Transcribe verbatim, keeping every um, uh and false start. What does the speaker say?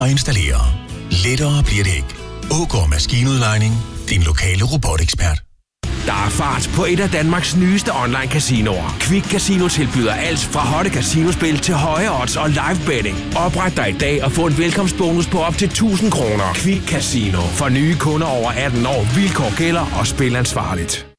at installere. Lettere bliver det ikke. Ågård Maskinudlejning. Din lokale robot-ekspert. Der er fart på et af Danmarks nyeste online-casinoer. Quick Casino tilbyder alt fra hotte casinospil til høje odds og live betting. Opret dig i dag og få en velkomstbonus på op til tusind kroner. Quick Casino. For nye kunder over atten år. Vilkår gælder og spil ansvarligt.